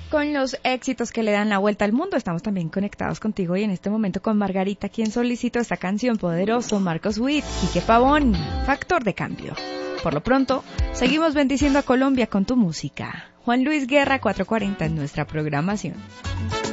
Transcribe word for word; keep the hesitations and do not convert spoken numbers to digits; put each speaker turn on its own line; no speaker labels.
con los éxitos que le dan la vuelta al mundo. Estamos también conectados contigo y en este momento con Margarita, quien solicitó esta canción Poderoso, Marcos Witt, Quique Pavón, Factor de Cambio. Por lo pronto, seguimos bendiciendo a Colombia con tu música. Juan Luis Guerra, cuatrocientos cuarenta en nuestra programación.